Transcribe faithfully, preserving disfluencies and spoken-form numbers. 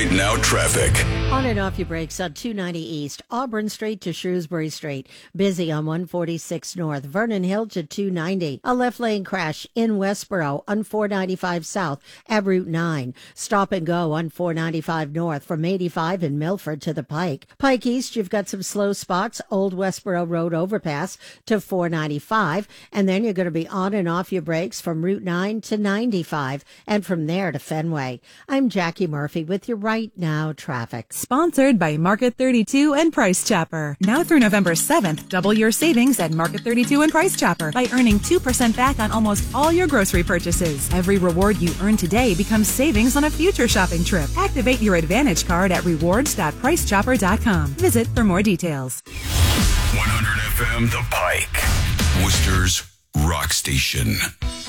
Right Now traffic. On and off your brakes on two ninety East, Auburn Street to Shrewsbury Street. Busy on one forty-six North, Vernon Hill to two ninety. A left lane crash in Westboro on four ninety-five South at Route nine. Stop and go on four ninety-five North from eighty-five in Milford to the Pike. Pike East, you've got some slow spots. Old Westboro Road overpass to four ninety-five. And then you're going to be on and off your brakes from Route nine to ninety-five. And from there to Fenway. I'm Jackie Murphy with your Right Now traffic. Sponsored by Market thirty-two and Price Chopper. Now through November seventh, double your savings at Market thirty-two and Price Chopper by earning two percent back on almost all your grocery purchases. Every reward you earn today becomes savings on a future shopping trip. Activate your Advantage card at rewards dot price chopper dot com. Visit for more details. one hundred F M The Pike, Worcester's rock station.